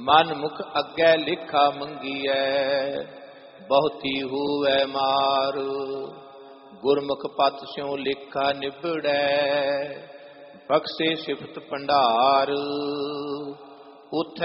ਮਨ ਮੁਖ ਅੱਗੇ ਲਿਖਾ ਮੰਗੀਐ, ਬਹੁਤੀ ਹੋਵੈ ਮਾਰ। ਗੁਰਮੁਖ ਪਤ ਸਿਉ ਲਿਖਾ ਨਿਬੜੈ, ਬਖਸ਼ੇ ਸਿਫਤ ਭੰਡਾਰ। ਉਥੈ